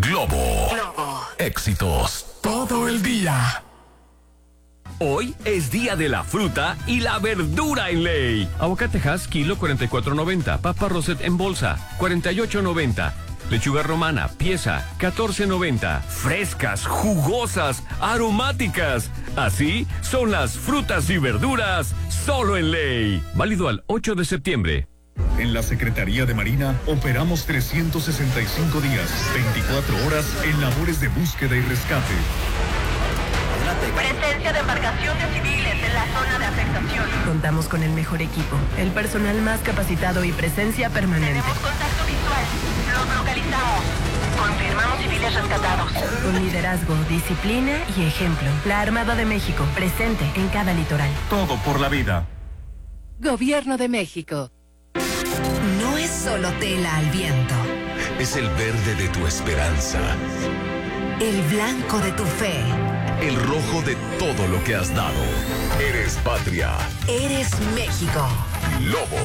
Globo. Éxitos todo el día. Hoy es día de la fruta y la verdura en Ley. Aguacate Hass, kilo 44.90. Papa Roset en bolsa, 48.90. Lechuga romana, pieza, 14.90. Frescas, jugosas, aromáticas. Así son las frutas y verduras, solo en Ley. Válido al 8 de septiembre. En la Secretaría de Marina operamos 365 días, 24 horas en labores de búsqueda y rescate. Presencia de embarcaciones civiles en la zona de afectación. Contamos con el mejor equipo, el personal más capacitado y presencia permanente. Tenemos contacto visual. Los localizamos. Confirmamos civiles rescatados. Con liderazgo, disciplina y ejemplo. La Armada de México, presente en cada litoral. Todo por la vida. Gobierno de México. No es solo tela al viento. Es el verde de tu esperanza. El blanco de tu fe. El rojo de todo lo que has dado. Eres patria. Eres México. Lobo.